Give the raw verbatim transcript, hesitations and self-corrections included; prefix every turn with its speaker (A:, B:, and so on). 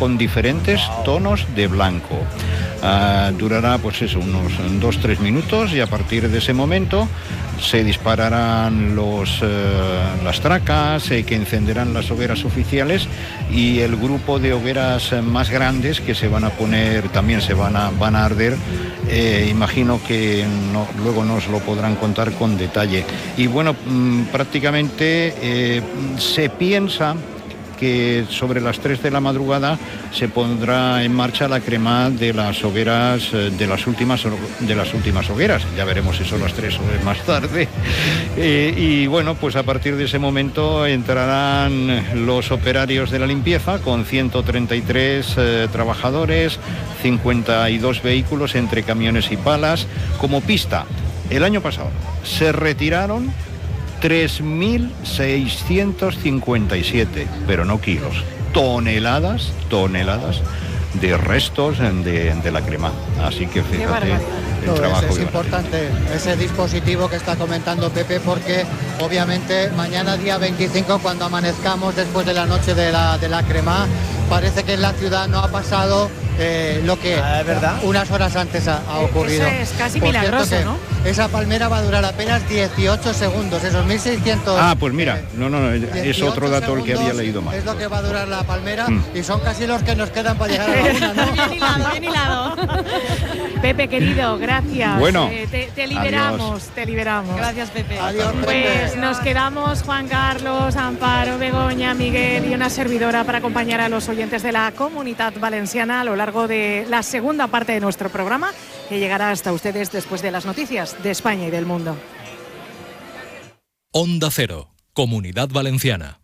A: con diferentes tonos de blanco. Uh, durará pues eso, unos dos tres minutos, y a partir de ese momento se dispararán los, uh, las tracas eh, que encenderán las hogueras oficiales, y el grupo de hogueras más grandes que se van a poner también se van a, van a arder. Eh, imagino que no, luego nos lo podrán contar con detalle. Y bueno, mmm, prácticamente eh, se piensa que sobre las tres de la madrugada se pondrá en marcha la crema de las hogueras, de las últimas de las últimas hogueras. Ya veremos eso las tres horas más tarde. Eh, y bueno, pues a partir de ese momento entrarán los operarios de la limpieza con ciento treinta y tres eh, trabajadores, cincuenta y dos vehículos entre camiones y palas. Como pista, el año pasado se retiraron tres mil seiscientos cincuenta y siete, pero no kilos, toneladas, toneladas de restos de, de la crema. Así que fíjate el
B: no,
A: trabajo.
B: Es, es importante ese dispositivo que está comentando Pepe, porque obviamente mañana día veinticinco, cuando amanezcamos después de la noche de la, de la crema, parece que en la ciudad no ha pasado eh, lo que
C: ah, ¿verdad?
B: unas horas antes ha, ha ocurrido.
D: Eso es casi
B: Por
D: milagroso, ¿no?
B: Esa palmera va a durar apenas dieciocho segundos, esos mil seiscientos...
A: Ah, pues mira, no, no, no es otro dato el que había leído mal.
B: Es lo que va a durar la palmera,
A: mm.
B: y son casi los que nos quedan para llegar a la una, ¿no?
D: Bien hilado, bien hilado. Pepe, querido, gracias.
A: Bueno,
D: eh, te, te liberamos,
A: adiós.
D: te liberamos.
E: Gracias, Pepe.
B: Adiós, Pepe.
D: Pues nos quedamos Juan Carlos, Amparo, Begoña, Miguel y una servidora para acompañar a los oyentes de la Comunitat Valenciana a lo largo de la segunda parte de nuestro programa, que llegará hasta ustedes después de las noticias de España y del mundo.
F: Onda Cero, Comunidad Valenciana.